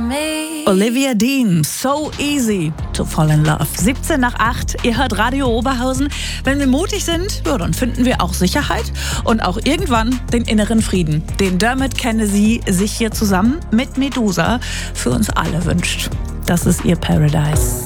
Olivia Dean, So Easy to Fall in Love. 17 nach 8, ihr hört Radio Oberhausen. Wenn wir mutig sind, ja, dann finden wir auch Sicherheit und auch irgendwann den inneren Frieden, den Dermot Kennedy sich hier zusammen mit Medusa für uns alle wünscht. Das ist ihr Paradise.